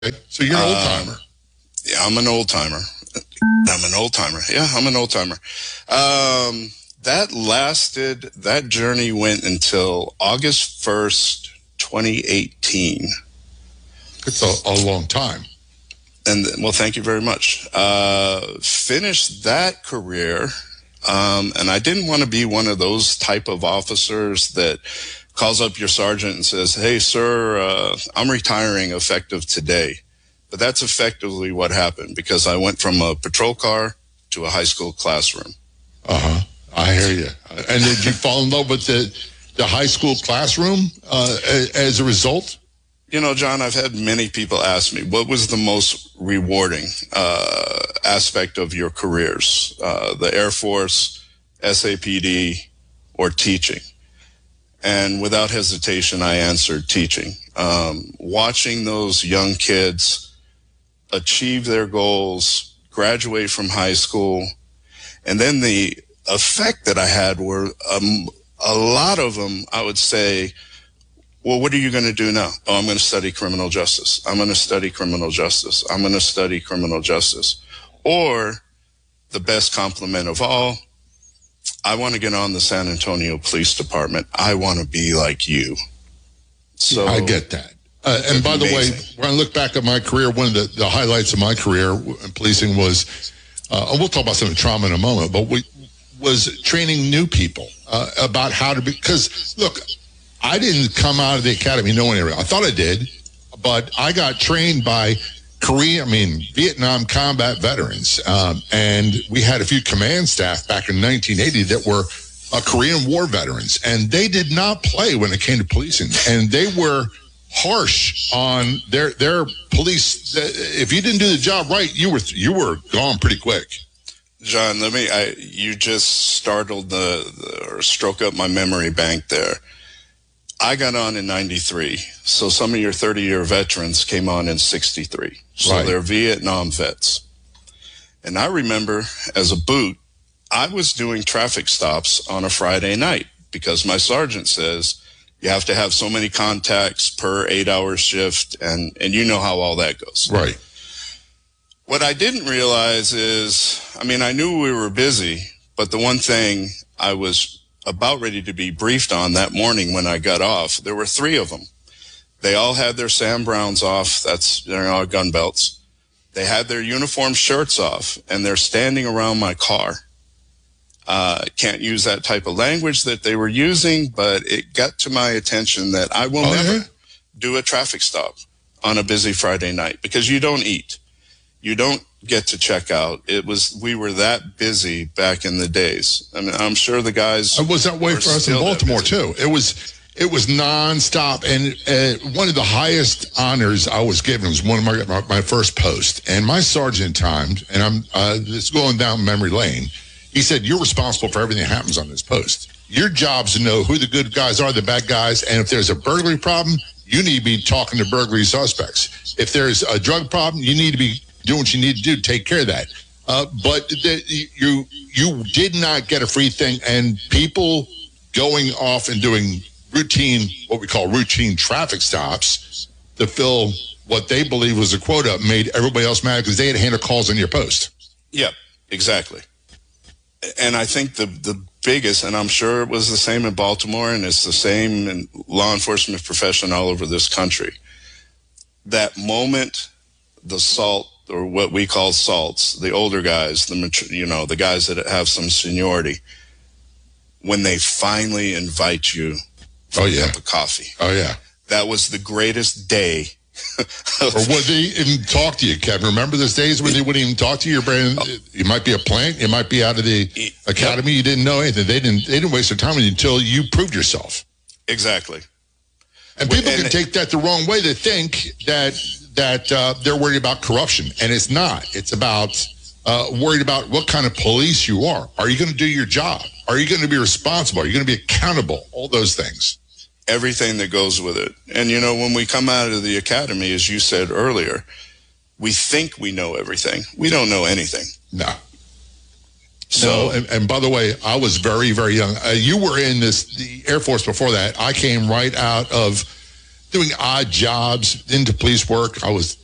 So you're an old timer. Yeah, I'm an old timer. Yeah, I'm an old timer. That journey went until August 1st, 2018. It's a long time. And well, thank you very much. Finished that career. And I didn't want to be one of those type of officers that calls up your sergeant and says, "Hey, sir, I'm retiring effective today." But that's effectively what happened, because I went from a patrol car to a high school classroom. I hear you. And did you fall in love with the high school classroom as a result? You know, John, I've had many people ask me, what was the most rewarding aspect of your careers? The Air Force, SAPD, or teaching? And without hesitation, I answered teaching. Watching those young kids achieve their goals, graduate from high school, and then the effect that I had were a lot of them, I would say, well, what are you going to do now? Oh, I'm going to study criminal justice. I'm going to study criminal justice. I'm going to study criminal justice. Or the best compliment of all, I want to get on the San Antonio Police Department. I want to be like you. So I get that. And by the way, when I look back at my career, one of the highlights of my career in policing was, and we'll talk about some of the trauma in a moment, but was training new people about how to be, because look, I didn't come out of the academy knowing everything. I thought I did, but I got trained by Vietnam combat veterans. And we had a few command staff back in 1980 that were Korean War veterans, and they did not play when it came to policing. And they were harsh on their police. If you didn't do the job right, you were gone pretty quick. John, you just startled or stroke up my memory bank there. I got on in 93, so some of your 30-year veterans came on in 63. So Right. They're Vietnam vets. And I remember, as a boot, I was doing traffic stops on a Friday night because my sergeant says you have to have so many contacts per 8-hour shift, and you know how all that goes. Right. What I didn't realize is, I knew we were busy, but the one thing I was about ready to be briefed on that morning when I got off, there were 3 of them. They all had their Sam Browns off, that's their gun belts. They had their uniform shirts off, and they're standing around my car. Can't use that type of language that they were using, but it got to my attention that I will never do a traffic stop on a busy Friday night, because you don't eat. You don't get to check out. We were that busy back in the days. I'm sure the guys. It was that way for us in Baltimore too. It was nonstop, and one of the highest honors I was given was one of my first post. And my sergeant timed, and I'm this going down memory lane. He said, "You're responsible for everything that happens on this post. Your job's to know who the good guys are, the bad guys, and if there's a burglary problem, you need to be talking to burglary suspects. If there's a drug problem, you need to be doing what you need to do to take care of that." But you did not get a free thing, and people going off and doing what we call routine traffic stops to fill what they believe was a quota made everybody else mad because they had to handle calls on your post. Yep, exactly. And I think the biggest, and I'm sure it was the same in Baltimore, and it's the same in law enforcement profession all over this country, that moment, the SALT, or what we call salts, the older guys, the guys that have some seniority, when they finally invite you for a cup of coffee. Oh, yeah. That was the greatest day. Or would they even talk to you, Kevin? Remember those days when they wouldn't even talk to you? Your brain, you might be a plant, you might be out of the academy, you didn't know anything. They didn't waste their time with you until you proved yourself. Exactly. And people can take that the wrong way. They think that they're worried about corruption, and it's not. It's about worried about what kind of police you are. Are you going to do your job? Are you going to be responsible? Are you going to be accountable? All those things. Everything that goes with it. And, when we come out of the academy, as you said earlier, we think we know everything. We don't know anything. No. So, and by the way, I was very, very young. You were in the Air Force before that. I came right out of doing odd jobs into police work. I was